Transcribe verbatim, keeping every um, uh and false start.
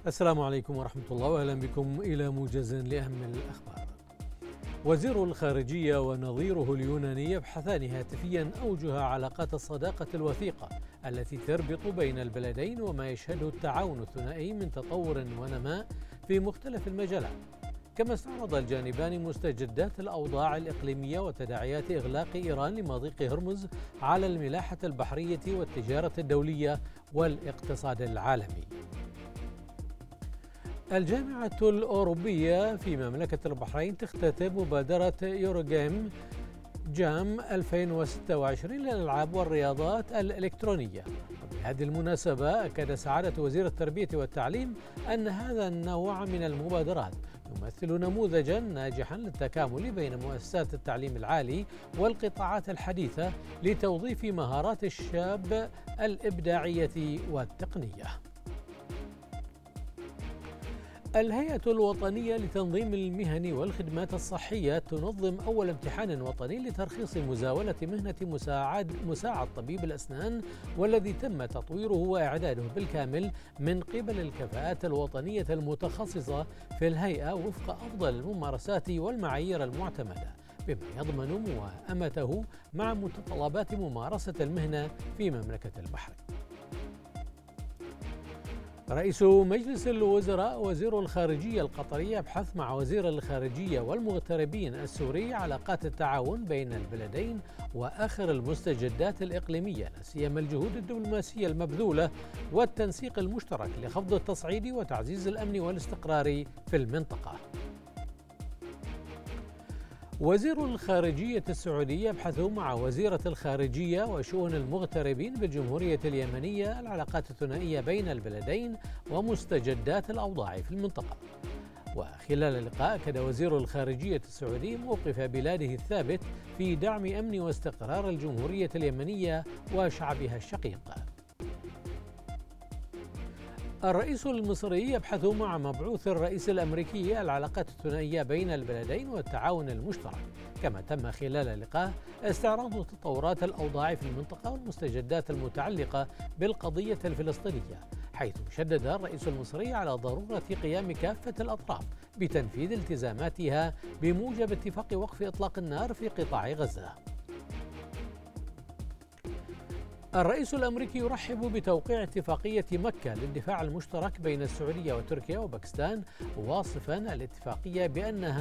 السلام عليكم ورحمة الله، وأهلا بكم إلى موجز لأهم الأخبار. وزير الخارجية ونظيره اليوناني يبحثان هاتفيا أوجه علاقات الصداقة الوثيقة التي تربط بين البلدين، وما يشهده التعاون الثنائي من تطور ونماء في مختلف المجالات. كما استعرض الجانبان مستجدات الأوضاع الإقليمية وتداعيات إغلاق إيران لمضيق هرمز على الملاحة البحرية والتجارة الدولية والاقتصاد العالمي. الجامعة الأوروبية في مملكة البحرين تختتم مبادرة يوروغيم جام ألفين وستة وعشرين للألعاب والرياضات الإلكترونية. وبهذه المناسبة أكد سعادة وزير التربية والتعليم أن هذا النوع من المبادرات يمثل نموذجا ناجحا للتكامل بين مؤسسات التعليم العالي والقطاعات الحديثة لتوظيف مهارات الشاب الإبداعية والتقنية. الهيئة الوطنية لتنظيم المهن والخدمات الصحية تنظم أول امتحان وطني لترخيص مزاولة مهنة مساعد مساعد طبيب الأسنان، والذي تم تطويره وإعداده بالكامل من قبل الكفاءات الوطنية المتخصصة في الهيئة وفق أفضل الممارسات والمعايير المعتمدة، بما يضمن موائمته مع متطلبات ممارسة المهنة في مملكة البحرين. رئيس مجلس الوزراء وزير الخارجية القطري يبحث مع وزير الخارجية والمغتربين السوري علاقات التعاون بين البلدين وآخر المستجدات الإقليمية، لا سيما الجهود الدبلوماسية المبذولة والتنسيق المشترك لخفض التصعيد وتعزيز الأمن والاستقرار في المنطقة. وزير الخارجية السعودي يبحث مع وزيرة الخارجية وشؤون المغتربين بالجمهورية اليمنية العلاقات الثنائية بين البلدين ومستجدات الأوضاع في المنطقة. وخلال اللقاء أكد وزير الخارجية السعودي موقف بلاده الثابت في دعم أمن واستقرار الجمهورية اليمنية وشعبها الشقيق. الرئيس المصري يبحث مع مبعوث الرئيس الأمريكي العلاقات الثنائية بين البلدين والتعاون المشترك. كما تم خلال اللقاء استعراض تطورات الأوضاع في المنطقة والمستجدات المتعلقة بالقضية الفلسطينية، حيث شدد الرئيس المصري على ضرورة قيام كافة الأطراف بتنفيذ التزاماتها بموجب اتفاق وقف إطلاق النار في قطاع غزة. الرئيس الأمريكي يرحب بتوقيع اتفاقية مكة للدفاع المشترك بين السعودية وتركيا وباكستان، واصفا الاتفاقية بأنها